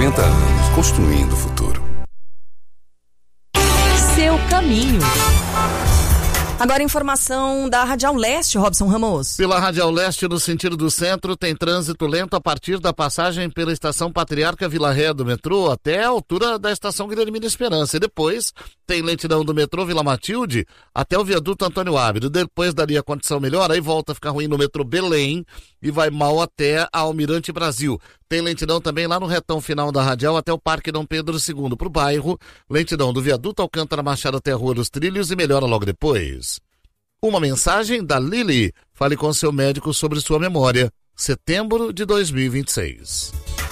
40 anos, construindo o futuro. Seu caminho. Agora informação da Radial Leste, Robson Ramos. Pela Radial Leste, no sentido do centro, tem trânsito lento a partir da passagem pela estação Patriarca Vila Ré do metrô até a altura da estação Guilhermina Esperança. E depois tem lentidão do metrô Vila Matilde até o viaduto Antônio Ábido. Depois dali a condição melhora, aí volta a ficar ruim no metrô Belém e vai mal até a Almirante Brasil. Tem lentidão também lá no retão final da Radial até o Parque Dom Pedro II. Pro bairro, lentidão do viaduto Alcântara Machado até a Rua dos Trilhos e melhora logo depois. Uma mensagem da Lili. Fale com seu médico sobre sua memória. Setembro de 2026.